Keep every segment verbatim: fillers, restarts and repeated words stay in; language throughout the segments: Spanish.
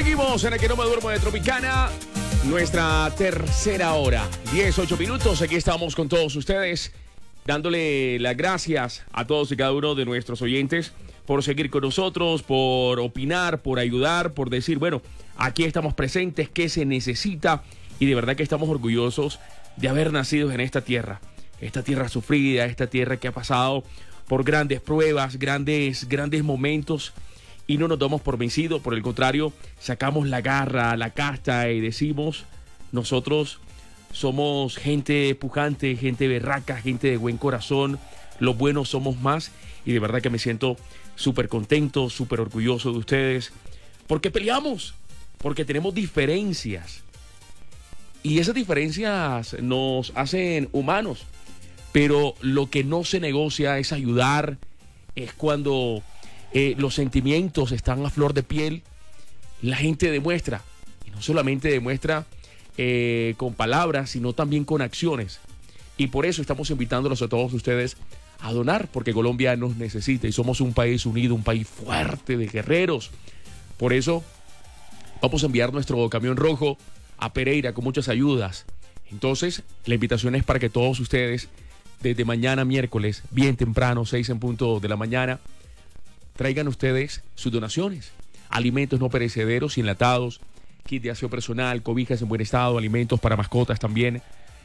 Seguimos en el que no me duermo de Tropicana, nuestra tercera hora, diez, ocho minutos. Aquí estamos con todos ustedes, dándole las gracias a todos y cada uno de nuestros oyentes por seguir con nosotros, por opinar, por ayudar, por decir, bueno, aquí estamos presentes, qué se necesita, y de verdad que estamos orgullosos de haber nacido en esta tierra, esta tierra sufrida, esta tierra que ha pasado por grandes pruebas, grandes, grandes momentos, y no nos damos por vencido. Por el contrario, sacamos la garra, la casta y decimos, nosotros somos gente pujante, gente berraca, gente de buen corazón, los buenos somos más, y de verdad que me siento súper contento, súper orgulloso de ustedes, porque peleamos, porque tenemos diferencias, y esas diferencias nos hacen humanos, pero lo que no se negocia es ayudar, es cuando eh, los sentimientos están a flor de piel, la gente demuestra, y no solamente demuestra eh, con palabras, sino también con acciones, y por eso estamos invitándolos a todos ustedes a donar, porque Colombia nos necesita, y somos un país unido, un país fuerte de guerreros. Por eso vamos a enviar nuestro camión rojo a Pereira con muchas ayudas. Entonces, la invitación es para que todos ustedes, desde mañana miércoles, bien temprano, seis en punto de la mañana, traigan ustedes sus donaciones. Alimentos no perecederos y enlatados, kit de aseo personal, cobijas en buen estado, alimentos para mascotas también,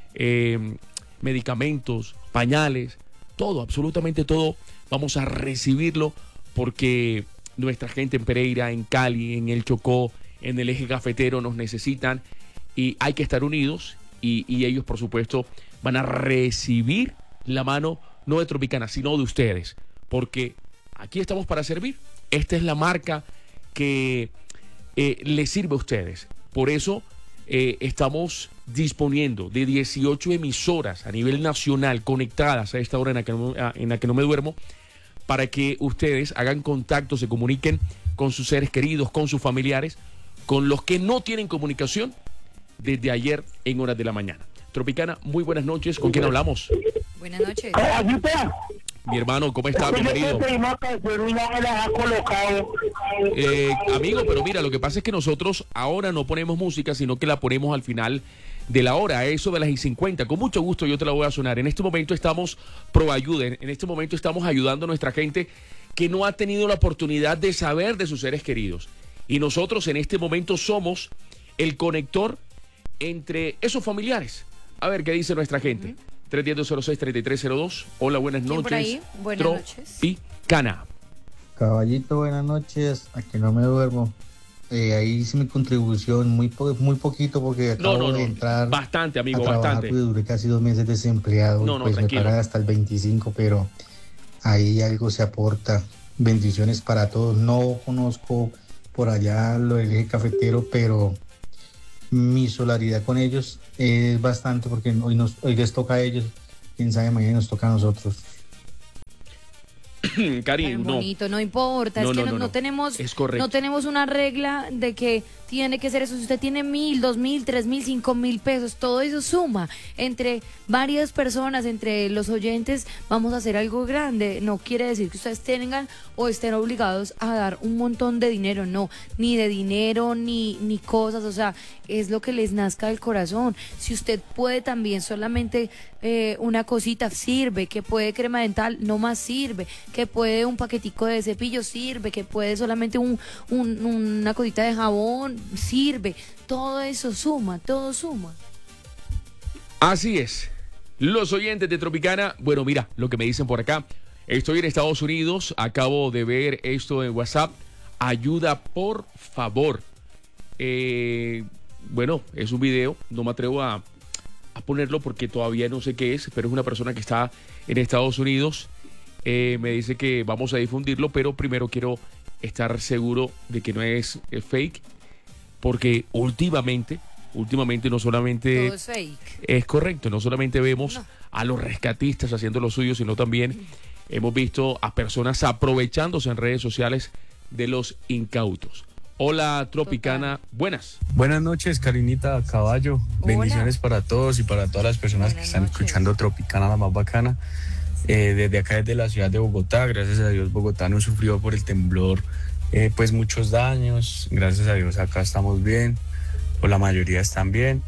eh, medicamentos, pañales, todo, absolutamente todo, vamos a recibirlo, porque nuestra gente en Pereira, en Cali, en el Chocó, en el eje cafetero nos necesitan, y hay que estar unidos, y, y ellos por supuesto van a recibir la mano no de Tropicana, sino de ustedes, porque aquí estamos para servir. Esta es la marca que eh, les sirve a ustedes. Por eso eh, estamos disponiendo de dieciocho emisoras a nivel nacional conectadas a esta hora en la que no, en la que no me duermo, para que ustedes hagan contacto, se comuniquen con sus seres queridos, con sus familiares, con los que no tienen comunicación desde ayer en horas de la mañana. Tropicana, muy buenas noches. ¿Con quién hablamos? Buenas noches. Mi hermano, ¿cómo está? Bienvenido. Eh, amigo, pero mira, lo que pasa es que nosotros ahora no ponemos música, sino que la ponemos al final de la hora, eso de las y cincuenta. Con mucho gusto yo te la voy a sonar. En este momento estamos pro ayuda, en este momento estamos ayudando a nuestra gente que no ha tenido la oportunidad de saber de sus seres queridos. Y nosotros en este momento somos el conector entre esos familiares. A ver qué dice nuestra gente. Uh-huh. tres uno cero, cero seis, tres tres cero dos. Hola, buenas noches. Por ahí? Buenas noches. Tropicana. Caballito, buenas noches. Aquí no me duermo. Eh, ahí hice mi contribución, muy po muy poquito, porque acabo no, no, no. de entrar. Bastante, amigo, a trabajar, bastante. Pues, duré casi dos meses desempleado. No, no, pues tranquilo. Me pagan hasta el veinticinco, pero ahí algo se aporta. Bendiciones para todos. No conozco por allá lo del eje cafetero, pero mi solidaridad con ellos es bastante, porque hoy, nos, hoy les toca a ellos, quién sabe, mañana nos toca a nosotros. Cariño, no. Bonito, no importa, no, es que no, no, no, no, no tenemos es correcto. No tenemos una regla de que tiene que ser eso. Si usted tiene mil, dos mil, tres mil, cinco mil pesos, todo eso suma entre varias personas, entre los oyentes, vamos a hacer algo grande. No quiere decir que ustedes tengan o estén obligados a dar un montón de dinero, no, ni de dinero, ni, ni cosas, o sea, es lo que les nazca del corazón. Si usted puede también solamente eh, una cosita, sirve, que puede crema dental, no más sirve, que puede un paquetico de cepillo, sirve, que puede solamente un, un, una cosita de jabón, sirve, todo eso suma, todo suma. Así es. Los oyentes de Tropicana, bueno, mira lo que me dicen por acá. Estoy en Estados Unidos, acabo de ver esto en WhatsApp. Ayuda, por favor. Eh, bueno, es un video, no me atrevo a, a ponerlo porque todavía no sé qué es, pero es una persona que está en Estados Unidos. Eh, me dice que vamos a difundirlo, pero primero quiero estar seguro de que no es, es fake, porque últimamente, últimamente no solamente... Todo es fake. Es correcto, no solamente vemos no. a los rescatistas haciendo lo suyo, sino también hemos visto a personas aprovechándose en redes sociales de los incautos. Hola, Tropicana, Total. buenas. Buenas noches, Karinita Caballo. Hola. Bendiciones para todos y para todas las personas buenas que están noches. escuchando Tropicana, la más bacana. Eh, desde acá, desde la ciudad de Bogotá, gracias a Dios, Bogotá no sufrió por el temblor eh, pues muchos daños. Gracias a Dios acá estamos bien, o la mayoría están bien.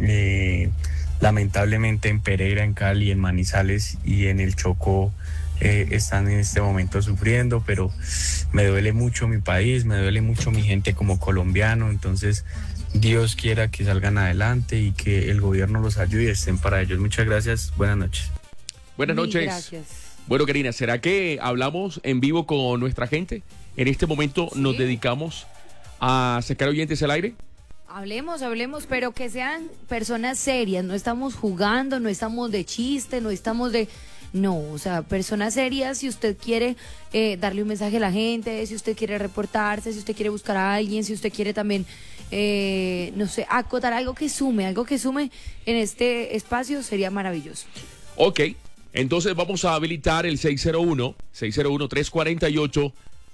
Eh, lamentablemente en Pereira, en Cali, en Manizales y en el Chocó eh, están en este momento sufriendo, pero me duele mucho mi país, me duele mucho mi gente como colombiano. Entonces Dios quiera que salgan adelante y que el gobierno los ayude y estén para ellos. Muchas gracias, buenas noches. Buenas Mil noches. gracias. Bueno, Karina, ¿será que hablamos en vivo con nuestra gente? En este momento Sí. nos dedicamos a sacar oyentes al aire. Hablemos, hablemos, pero que sean personas serias, no estamos jugando, no estamos de chiste, no estamos de... No, o sea, personas serias, si usted quiere eh, darle un mensaje a la gente, si usted quiere reportarse, si usted quiere buscar a alguien, si usted quiere también, eh, no sé, acotar algo que sume, algo que sume en este espacio, sería maravilloso. Ok, entonces vamos a habilitar el seis cero uno, seis cero uno, tres cuatro ocho,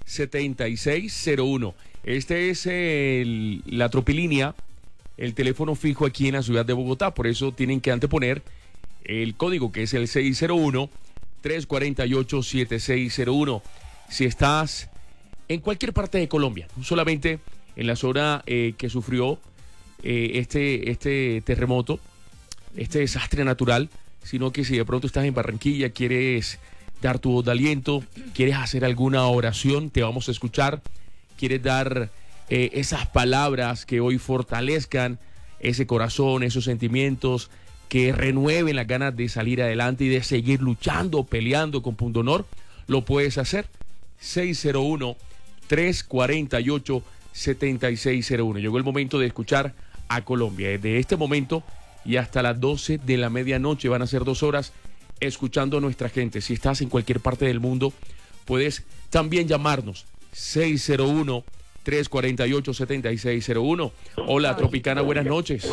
siete seis cero uno. Este es el, la tropilínea, el teléfono fijo aquí en la ciudad de Bogotá. Por eso tienen que anteponer el código, que es el seis cero uno, tres cuatro ocho, siete seis cero uno. Si estás en cualquier parte de Colombia, no solamente en la zona eh, que sufrió eh, este, este terremoto, este desastre natural, sino que si de pronto estás en Barranquilla, quieres dar tu voz de aliento, quieres hacer alguna oración, te vamos a escuchar. Quieres dar eh, esas palabras que hoy fortalezcan ese corazón, esos sentimientos, que renueven las ganas de salir adelante y de seguir luchando, peleando con punto honor, lo puedes hacer. seis cero uno, tres cuatro ocho, siete seis cero uno. Llegó el momento de escuchar a Colombia. Desde este momento y hasta las doce de la medianoche van a ser dos horas escuchando a nuestra gente. Si estás en cualquier parte del mundo, puedes también llamarnos. seis cero uno, tres cuatro ocho, siete seis cero uno. Hola, Tropicana, buenas noches.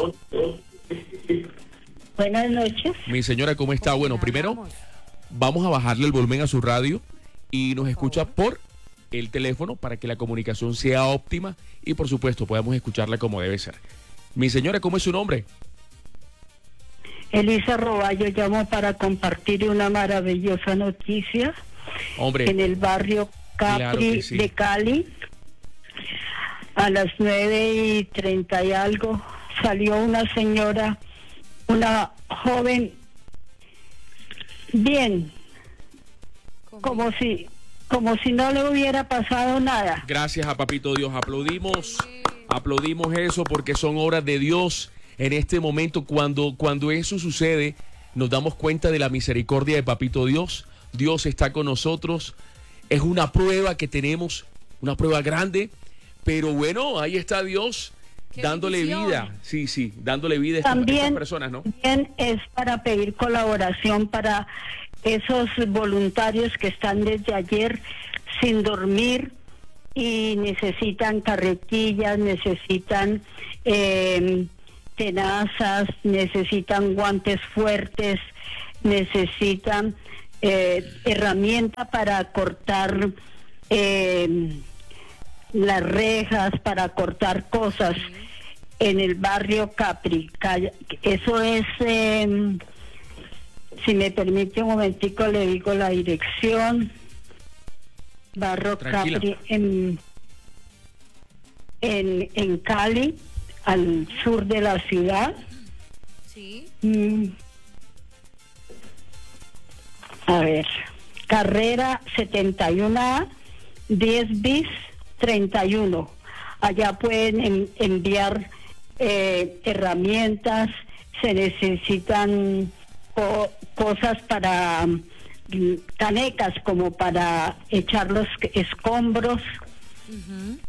Buenas noches. Mi señora, ¿cómo está? Bueno, primero Vamos. vamos a bajarle el volumen a su radio y nos escucha por el teléfono para que la comunicación sea óptima y por supuesto podamos escucharla como debe ser. Mi señora, ¿cómo es su nombre? Elisa Roballo, llamo para compartir una maravillosa noticia. Hombre, En el barrio Capri Claro que sí. de Cali, a las nueve y treinta y algo, salió una señora, una joven, bien, como si, como si no le hubiera pasado nada. gracias a Papito Dios. Aplaudimos, aplaudimos eso porque son obras de Dios. En este momento, cuando, cuando eso sucede, nos damos cuenta de la misericordia de Papito Dios. Dios está con nosotros. Es una prueba que tenemos, una prueba grande, pero bueno, ahí está Dios ¡Qué dándole bendición! vida. Sí, sí, dándole vida a estas, También, estas personas, ¿no? también es para pedir colaboración para esos voluntarios que están desde ayer sin dormir y necesitan carretillas, necesitan eh, tenazas, necesitan guantes fuertes, necesitan eh, herramienta para cortar eh, las rejas, para cortar cosas en el barrio Capri. Calla- Eso es, eh, si me permite un momentico, le digo la dirección. Barrio Tranquila. Capri en, en, en Cali, al sur de la ciudad. Sí. Mm. A ver, carrera setenta y uno A, diez bis treinta y uno. Allá pueden en- enviar eh, herramientas, se necesitan co- cosas para mm, canecas como para echar los escombros. Ujú.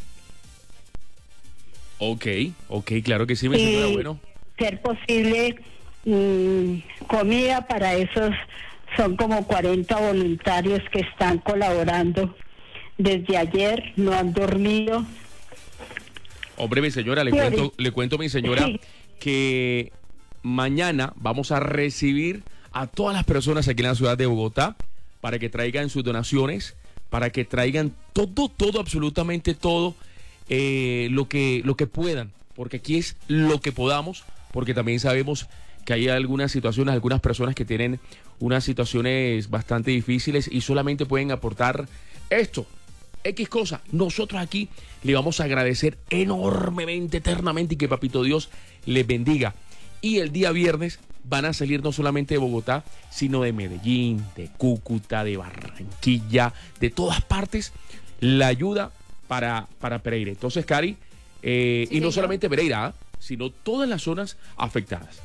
Ok, ok, claro que sí, mi señora. y Bueno, ser posible mm, comida para esos. Son como cuarenta voluntarios que están colaborando desde ayer, no han dormido. hombre, mi señora, le Sí, cuento, ahorita. le cuento, mi señora, Sí. que mañana vamos a recibir a todas las personas aquí en la ciudad de Bogotá para que traigan sus donaciones, para que traigan todo, todo, absolutamente todo eh, lo que, lo que puedan, porque aquí es lo que podamos, porque también sabemos que hay algunas situaciones, algunas personas que tienen unas situaciones bastante difíciles y solamente pueden aportar esto, X cosa. Nosotros aquí le vamos a agradecer enormemente, eternamente, y que Papito Dios les bendiga. Y el día viernes van a salir no solamente de Bogotá, sino de Medellín, de Cúcuta, de Barranquilla, de todas partes, la ayuda para, para Pereira. Entonces, Cari, eh, sí, y no señor. solamente Pereira, ¿eh? sino todas las zonas afectadas.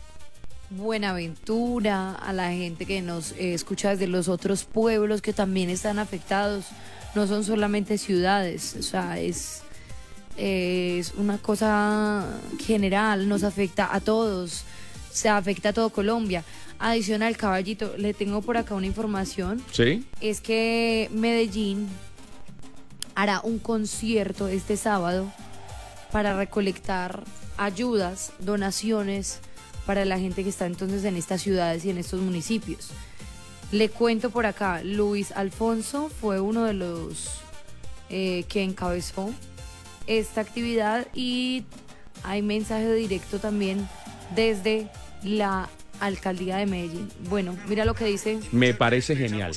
Buenaventura, a la gente que nos eh, escucha desde los otros pueblos que también están afectados. No son solamente ciudades, o sea, es, eh, es una cosa general, nos afecta a todos, se afecta a todo Colombia. Adicional, caballito, le tengo por acá una información. Sí. Es que Medellín hará un concierto este sábado para recolectar ayudas, donaciones para la gente que está entonces en estas ciudades y en estos municipios. Le cuento por acá, Luis Alfonso fue uno de los eh, que encabezó esta actividad y hay mensaje directo también desde la alcaldía de Medellín. Bueno, mira lo que dice. Me parece genial.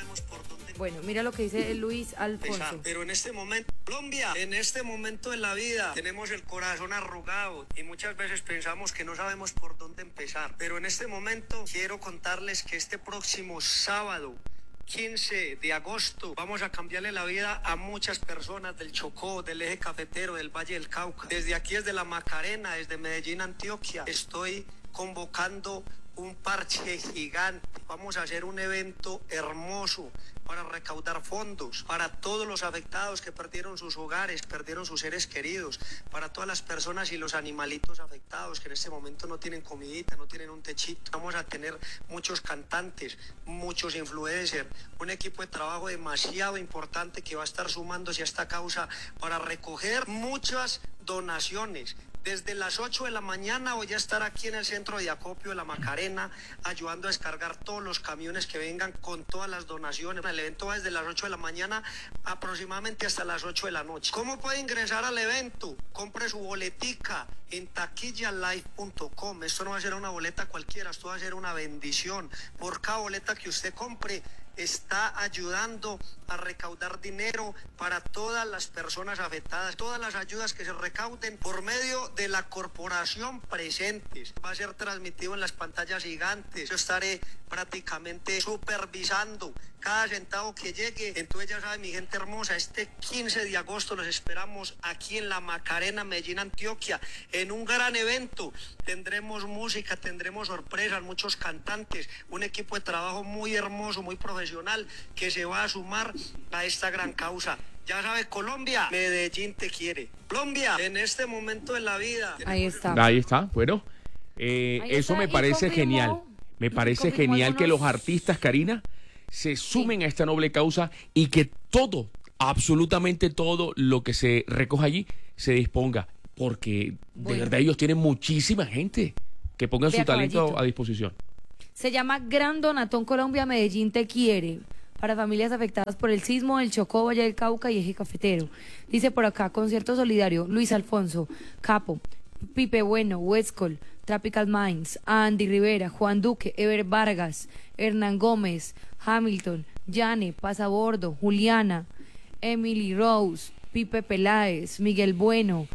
Bueno, mira lo que dice Luis Alfonso. Pero en este momento, Colombia, en este momento en la vida, tenemos el corazón arrugado y muchas veces pensamos que no sabemos por dónde empezar. Pero en este momento quiero contarles que este próximo sábado, quince de agosto, vamos a cambiarle la vida a muchas personas del Chocó, del eje cafetero, del Valle del Cauca. Desde aquí, desde la Macarena, desde Medellín, Antioquia, estoy convocando un parche gigante. Vamos a hacer un evento hermoso para recaudar fondos para todos los afectados que perdieron sus hogares, perdieron sus seres queridos, para todas las personas y los animalitos afectados que en este momento no tienen comidita, no tienen un techito. Vamos a tener muchos cantantes, muchos influencers, un equipo de trabajo demasiado importante que va a estar sumándose a esta causa para recoger muchas donaciones. Desde las ocho de la mañana voy a estar aquí en el centro de acopio de la Macarena, ayudando a descargar todos los camiones que vengan con todas las donaciones. El evento va desde las ocho de la mañana aproximadamente hasta las ocho de la noche. ¿Cómo puede ingresar al evento? Compre su boletica en taquilla live punto com. Esto no va a ser una boleta cualquiera, esto va a ser una bendición. Por cada boleta que usted compre, está ayudando a recaudar dinero para todas las personas afectadas. Todas las ayudas que se recauden por medio de la corporación presentes. Va a ser transmitido en las pantallas gigantes. Yo estaré prácticamente supervisando cada centavo que llegue. Entonces ya saben, mi gente hermosa, este quince de agosto los esperamos aquí en la Macarena, Medellín, Antioquia, en un gran evento. Tendremos música, tendremos sorpresas, muchos cantantes, un equipo de trabajo muy hermoso, muy profesional, que se va a sumar a esta gran causa. Ya sabe, Colombia, Medellín te quiere. Colombia, en este momento de la vida. Ahí está. Ahí está, bueno, eh, Ahí eso está. me Y parece confirmó- genial. Me y parece confirmó genial que los algunos- artistas, Karina, se sumen a esta noble causa y que todo, absolutamente todo lo que se recoja allí se disponga. Porque de Bueno. verdad ellos tienen muchísima gente que pongan Vea, su talento caballito. a disposición. Se llama Gran Donatón Colombia Medellín te quiere, para familias afectadas por el sismo del Chocó, Valle del Cauca y Eje Cafetero. Dice por acá, concierto solidario, Luis Alfonso, Capo, Pipe Bueno, Westcol, Tropical Minds, Andy Rivera, Juan Duque, Ever Vargas, Hernán Gómez, Hamilton, Yane, Pasabordo, Juliana, Emily Rose, Pipe Peláez, Miguel Bueno,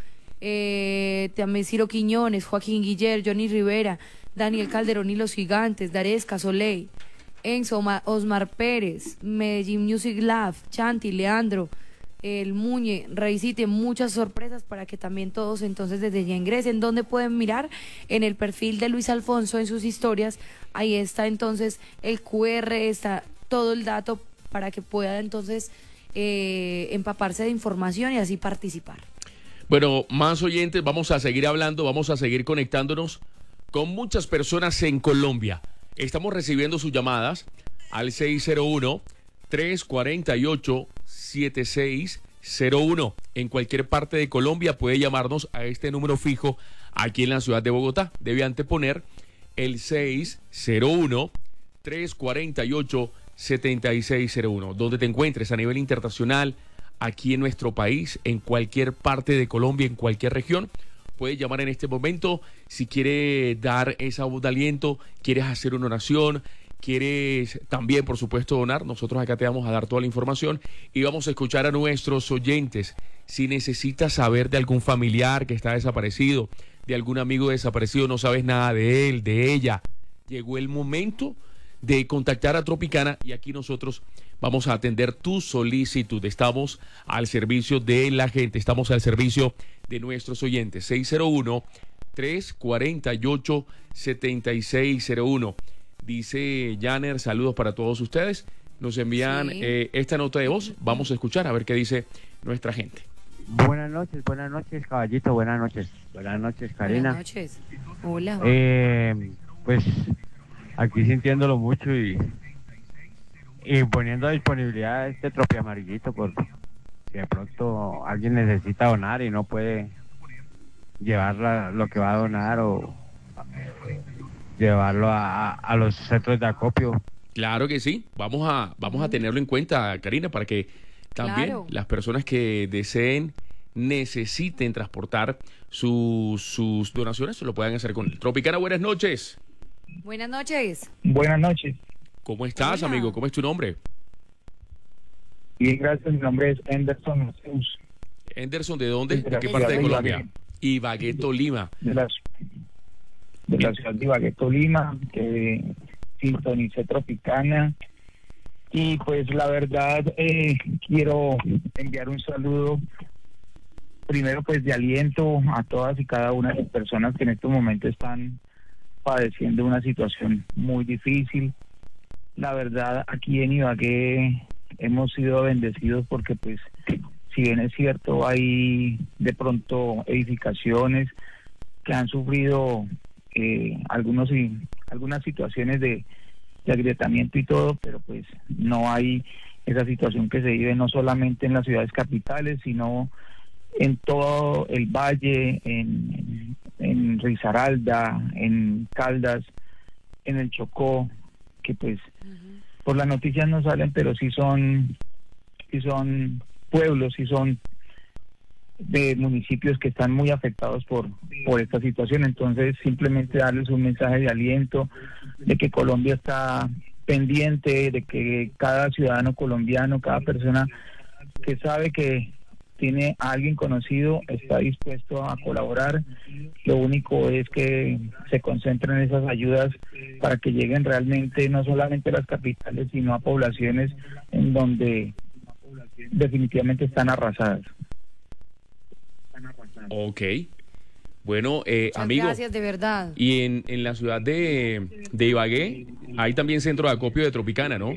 eh, también Ciro Quiñones, Joaquín Guiller, Johnny Rivera, Daniel Calderón y los Gigantes, Daresca, Soleil, Enzo, Ma- Osmar Pérez, Medellín Music Lab, Chanti, Leandro, El Muñe, Reisite, muchas sorpresas para que también todos entonces desde ya ingresen. ¿Dónde pueden mirar? En el perfil de Luis Alfonso, en sus historias, ahí está entonces el Q R, está todo el dato para que pueda entonces eh, empaparse de información y así participar. Bueno, más oyentes, vamos a seguir hablando, vamos a seguir conectándonos con muchas personas en Colombia. Estamos recibiendo sus llamadas al seis cero uno, tres cuatro ocho, siete seis cero uno. En cualquier parte de Colombia puede llamarnos a este número fijo aquí en la ciudad de Bogotá. Debe anteponer el seis cero uno, tres cuatro ocho, siete seis cero uno. Donde te encuentres a nivel internacional, aquí en nuestro país, en cualquier parte de Colombia, en cualquier región, puede llamar en este momento si quiere dar esa voz de aliento, quieres hacer una oración, quieres también, por supuesto, donar, nosotros acá te vamos a dar toda la información y vamos a escuchar a nuestros oyentes. Si necesitas saber de algún familiar que está desaparecido, de algún amigo desaparecido, no sabes nada de él, de ella, llegó el momento de contactar a Tropicana y aquí nosotros vamos a atender tu solicitud. Estamos al servicio de la gente, estamos al servicio de nuestros oyentes. seis cero uno, tres cuatro ocho, siete seis cero uno. Dice Janer, saludos para todos ustedes. Nos envían sí. eh, esta nota de voz. Vamos a escuchar a ver qué dice nuestra gente. Buenas noches, buenas noches, caballito, buenas noches. Buenas noches, Karina. Buenas noches. Hola. Eh, pues aquí sintiéndolo mucho y, y poniendo a disponibilidad este tropi amarillito por si de pronto alguien necesita donar y no puede llevar la, lo que va a donar o llevarlo a, a los centros de acopio. Claro que sí, vamos a, vamos a tenerlo en cuenta, Karina, para que también claro. las personas que deseen, necesiten transportar sus, sus donaciones, se lo puedan hacer con él. Tropicana, buenas noches. Buenas noches. Buenas noches. ¿Cómo estás, Hola. amigo? ¿Cómo es tu nombre? Bien, gracias. Mi nombre es Anderson Mateus. Anderson, ¿de dónde? ¿De, ¿De qué parte de Colombia? Ibagué, Tolima. De la, de la ciudad de Ibagué, Tolima, que sintonicé Tropicana. Y pues la verdad, eh, quiero enviar un saludo, primero pues de aliento a todas y cada una de las personas que en este momento están padeciendo una situación muy difícil. La verdad, aquí en Ibagué hemos sido bendecidos porque pues, si bien es cierto, hay de pronto edificaciones que han sufrido eh, algunos y algunas situaciones de, de agrietamiento y todo, pero pues no hay esa situación que se vive no solamente en las ciudades capitales, sino en todo el valle, en, en Risaralda, en Caldas, en el Chocó, que pues uh-huh. por las noticias no salen, pero sí son, sí son pueblos, sí son de municipios que están muy afectados por, por esta situación. Entonces simplemente darles un mensaje de aliento, de que Colombia está pendiente, de que cada ciudadano colombiano, cada persona que sabe que tiene a alguien conocido está dispuesto a colaborar. Lo único es que se concentren en esas ayudas para que lleguen realmente no solamente a las capitales, sino a poblaciones en donde definitivamente están arrasadas. Ok. Bueno, eh, Muchas amigo. Gracias, de verdad. Y en, en la ciudad de, de Ibagué hay también centro de acopio de Tropicana, ¿no?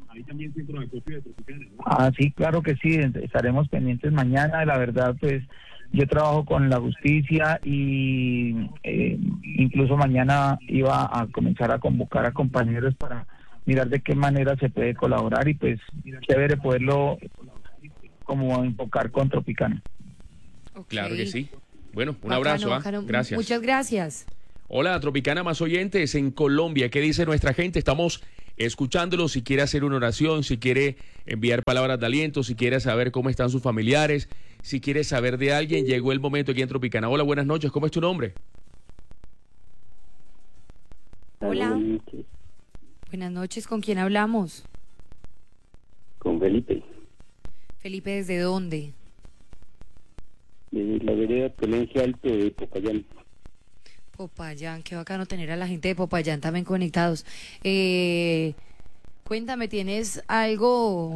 Ah, sí, claro que sí, estaremos pendientes mañana. La verdad, pues yo trabajo con la justicia y eh, incluso mañana iba a comenzar a convocar a compañeros para mirar de qué manera se puede colaborar y pues chévere poderlo como enfocar con Tropicana. Okay. Claro que sí. Bueno, un bacano, abrazo. bacano. ¿eh? Gracias. Muchas gracias. Hola, Tropicana, más oyentes en Colombia. ¿Qué dice nuestra gente? Estamos escuchándolo. Si quiere hacer una oración, si quiere enviar palabras de aliento, si quiere saber cómo están sus familiares, si quiere saber de alguien, llegó el momento aquí en Tropicana. Hola, buenas noches. ¿Cómo es tu nombre? Hola. Buenas noches. ¿Con quién hablamos? Con Felipe. Felipe, ¿desde dónde? De la vereda Colegio Alto de Popayán. Popayán, qué bacano tener a la gente de Popayán también conectados. Eh, cuéntame, ¿tienes algo